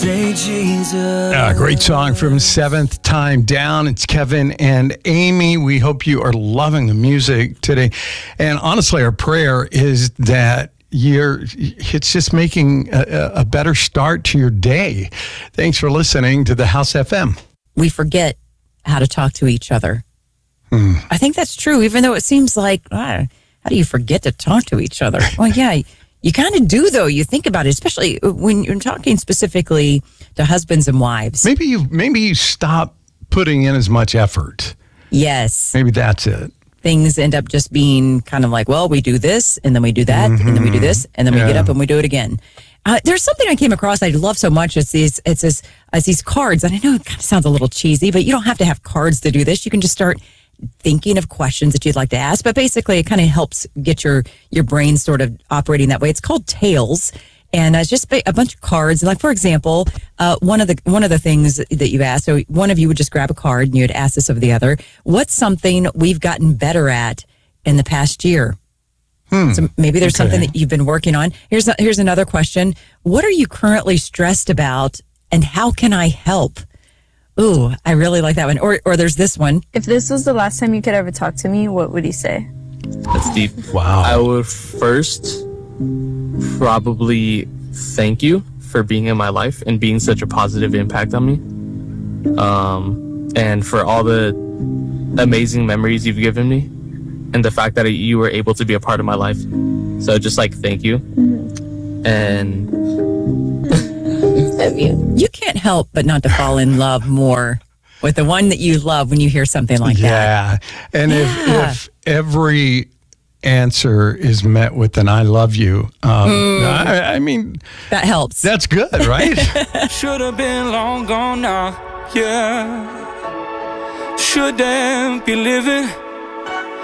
say Jesus. Great song from Seventh Time Down. It's Kevin and Amy. We hope you are loving the music today. And honestly, our prayer is that it's just making a better start to your day. Thanks for listening to the House FM. We forget how to talk to each other. I think that's true, even though it seems like, how do you forget to talk to each other? Well, yeah, you kind of do, though. You think about it, especially when you're talking specifically to husbands and wives. Maybe you stop putting in as much effort. Yes. Maybe that's it. Things end up just being kind of like, well, we do this, and then we do that, and then we do this, and then we get up and we do it again. There's something I came across I love so much. It's these cards, and I know it kind of sounds a little cheesy, but you don't have to have cards to do this. You can just start thinking of questions that you'd like to ask, but basically it kind of helps get your brain sort of operating that way. It's called Tails, and it's just a bunch of cards. Like, for example, one of the things that you ask, so one of you would just grab a card and you'd ask this of the other, what's something we've gotten better at in the past year? So maybe there's something that you've been working on. Here's another question. What are you currently stressed about, and how can I help? Ooh, I really like that one. Or there's this one. If this was the last time you could ever talk to me, what would you say? That's deep. Wow. I would first probably thank you for being in my life and being such a positive impact on me. And for all the amazing memories you've given me and the fact that you were able to be a part of my life. So just thank you. And you can't help but not to fall in love more with the one that you love when you hear something like that. Yeah. And if every answer is met with an I love you, I mean, that helps. That's good, right? Should have been long gone now, yeah. Shouldn't be living